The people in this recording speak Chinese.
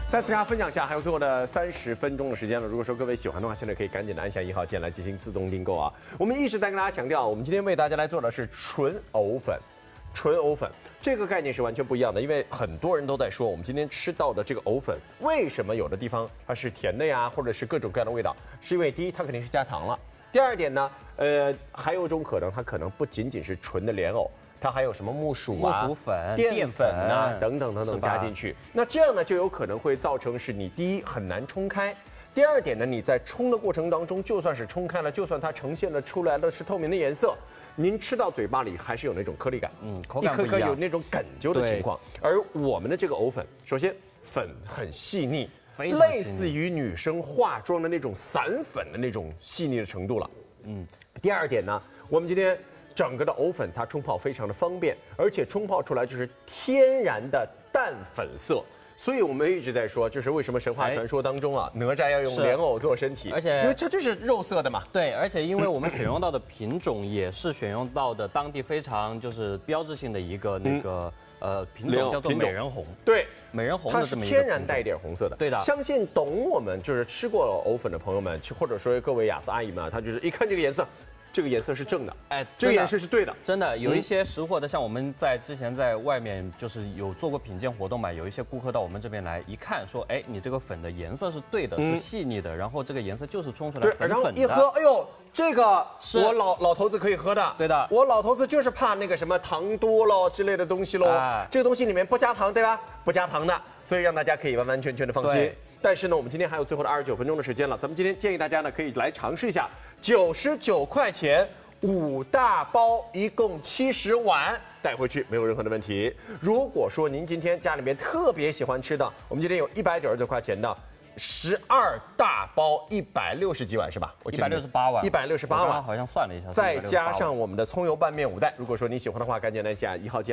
再次跟大家分享一下，还有最后的30分钟的时间了。如果说各位喜欢的话，现在可以赶紧的按下1号键来进行自动订购啊。我们一直在跟大家强调，我们今天为大家来做的是纯藕粉。纯藕粉这个概念是完全不一样的，因为很多人都在说，我们今天吃到的这个藕粉，为什么有的地方它是甜的呀，或者是各种各样的味道？是因为第一，它肯定是加糖了；第二点呢，还有一种可能，它可能不仅仅是纯的莲藕。它还有什么木薯啊、 木薯粉、 淀粉啊等等加进去，那这样呢就有可能会造成是你第一很难冲开，第二点呢你在冲的过程当中，就算是冲开了，就算它呈现了出来的是透明的颜色，您吃到嘴巴里还是有那种颗粒感， 口感不一样， 一颗颗有那种哏揪的情况。而我们的这个藕粉，首先粉很细腻，类似于女生化妆的那种散粉的那种细腻的程度了。第二点呢，我们今天。整个的藕粉它冲泡非常的方便，而且冲泡出来就是天然的淡粉色，所以我们一直在说，就是为什么神话传说当中啊，哪吒要用莲藕做身体， 而且因为它就是肉色的嘛。 对，而且因为我们选用到的品种也是选用到的当地非常就是标志性的一个那个品种叫做美人红。 对， 美人红它是天然带一点红色的。 对的， 相信懂我们就是吃过藕粉的朋友们，或者说各位雅思阿姨们，她就是一看这个颜色。这个颜色是正的，这个颜色是对的， 真的有一些识货的，像我们之前在外面就是有做过品鉴活动嘛，有一些顾客到我们这边来一看，说，哎，你这个粉的颜色是对的，是细腻的，然后这个颜色就是冲出来粉粉的， 然后一喝，哎呦，这个是我老头子可以喝的， 对的， 我老头子就是怕那个什么糖多了之类的东西喽，这个东西里面不加糖，对吧？不加糖的，所以让大家可以完完全全的放心。但是呢，我们今天还有最后的29分钟的时间了，咱们今天建议大家呢可以来尝试一下，99块钱5大包，一共70碗，带回去没有任何的问题。如果说您今天家里面特别喜欢吃的，我们今天有199块钱的12大包，160几碗是吧 ？168碗 ，168碗， 好像算了一下， 再加上我们的葱油拌面5袋。如果说你喜欢的话，赶紧来加1号键。